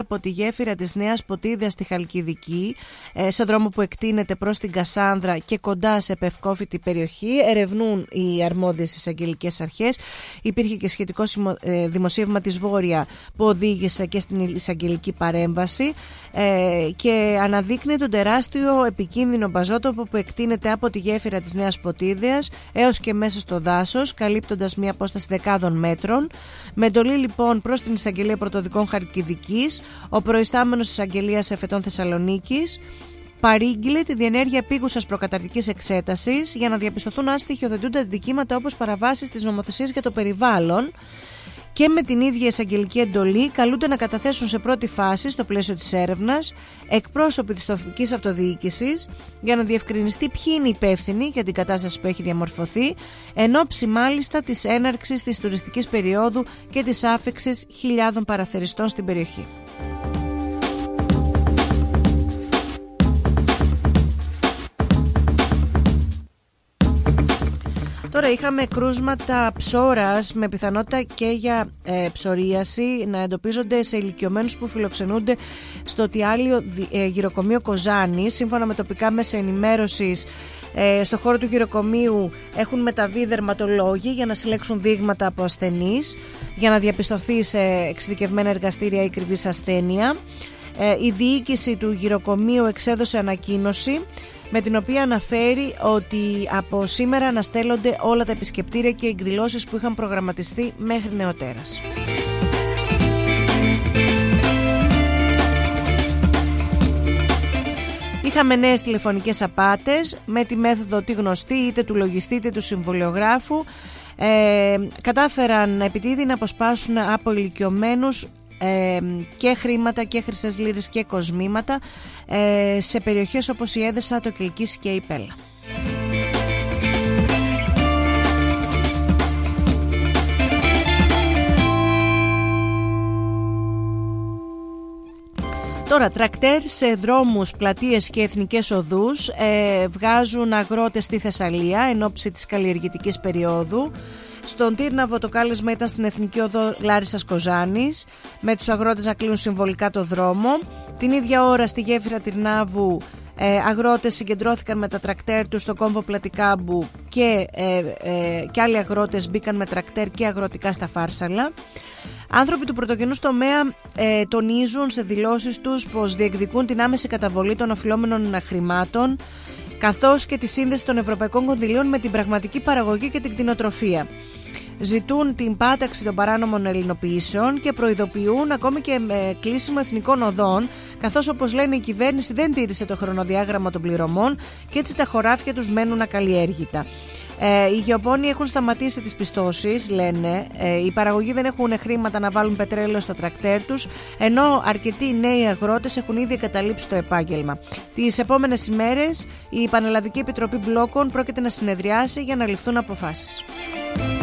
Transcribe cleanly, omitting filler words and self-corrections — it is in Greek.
από τη γέφυρα της Νέας Ποτίδας στη Χαλκιδική, σε δρόμο που εκτείνεται προς την Κασάνδρα και κοντά σε πευκόφυτη περιοχή. Ερευνούν οι αρμόδιες εισαγγελικές αρχές. Υπήρχε και σχετικό δημοσίευμα της Βόρεια που οδήγησε και στην εισαγγελική παρέμβαση και αναδείκνει τον τεράστιο επικίνδυνο μπαζότοπο που εκτείνεται από τη γέφυρα της Νέας Ποτίδας έως και μέσα στο δάσος, καλύπτοντας μια απόσταση δεκάδων μέτρων. Με εντολή λοιπόν προς την Εισαγγελία Πρωτοδικών Χαλκιδικής, ο προϊστάμενος Εισαγγελίας Εφετών Θεσσαλονίκης παρήγγειλε τη διενέργεια επίγουσας προκαταρκτικής εξέτασης για να διαπιστωθούν αν στοιχειοθετούνται αντικείμενα όπως παραβάσεις της νομοθεσίας για το περιβάλλον, και με την ίδια εισαγγελική εντολή καλούνται να καταθέσουν σε πρώτη φάση, στο πλαίσιο της έρευνας, εκπρόσωποι της τοπικής αυτοδιοίκησης για να διευκρινιστεί ποιοι είναι οι υπεύθυνοι για την κατάσταση που έχει διαμορφωθεί, εν ώψη μάλιστα της έναρξης της τουριστικής περίοδου και της άφιξης χιλιάδων παραθεριστών στην περιοχή. Τώρα είχαμε κρούσματα ψώρας με πιθανότητα και για ψωρίαση να εντοπίζονται σε ηλικιωμένους που φιλοξενούνται στο Τιάλιο γυροκομείο Κοζάνη. Σύμφωνα με τοπικά μέσα ενημέρωσης, στο χώρο του γυροκομείου έχουν μεταβεί δερματολόγοι για να συλλέξουν δείγματα από ασθενείς για να διαπιστωθεί σε εξειδικευμένα εργαστήρια η κρυβής ασθένεια. Η διοίκηση του γυροκομείου εξέδωσε ανακοίνωση με την οποία αναφέρει ότι από σήμερα αναστέλλονται όλα τα επισκεπτήρια και εκδηλώσεις που είχαν προγραμματιστεί μέχρι νεοτέρας. Είχαμε νέες τηλεφωνικές απάτες με τη μέθοδο τη γνωστή, είτε του λογιστή είτε του συμβολιογράφου. Κατάφεραν επιτίδη να αποσπάσουν από ηλικιωμένους και χρήματα και χρυσές λίρες και κοσμήματα σε περιοχές όπως η Έδεσα, το Κιλκής και η Πέλα. Τώρα, τρακτέρ σε δρόμους, πλατείες και εθνικές οδούς βγάζουν αγρότες στη Θεσσαλία εν ώψη της καλλιεργητικής περίοδου. Στον Τύρναβο το κάλεσμα ήταν στην Εθνική Οδό Λάρισσας Κοζάνης, με τους αγρότες να κλείνουν συμβολικά το δρόμο. Την ίδια ώρα στη γέφυρα Τυρνάβου αγρότες συγκεντρώθηκαν με τα τρακτέρ τους στο κόμβο Πλατικάμπου και άλλοι αγρότες μπήκαν με τρακτέρ και αγροτικά στα Φάρσαλα. Άνθρωποι του πρωτογενούς τομέα τονίζουν σε δηλώσεις τους πως διεκδικούν την άμεση καταβολή των οφειλόμενων χρημάτων, καθώς και τη σύνδεση των ευρωπαϊκών κονδυλίων με την πραγματική παραγωγή και την κτηνοτροφία. Ζητούν την πάταξη των παράνομων ελληνοποιήσεων και προειδοποιούν ακόμη και με κλείσιμο εθνικών οδών, καθώς, όπως λένε, η κυβέρνηση δεν τήρησε το χρονοδιάγραμμα των πληρωμών και έτσι τα χωράφια τους μένουν ακαλλιέργητα. Οι γεωπόνοι έχουν σταματήσει τις πιστώσεις, λένε. Οι παραγωγοί δεν έχουν χρήματα να βάλουν πετρέλαιο στα τρακτέρ τους, ενώ αρκετοί νέοι αγρότες έχουν ήδη εγκαταλείψει το επάγγελμα. Τις επόμενες ημέρες η Πανελλαδική Επιτροπή Μπλόκων πρόκειται να συνεδριάσει για να ληφθούν αποφάσεις.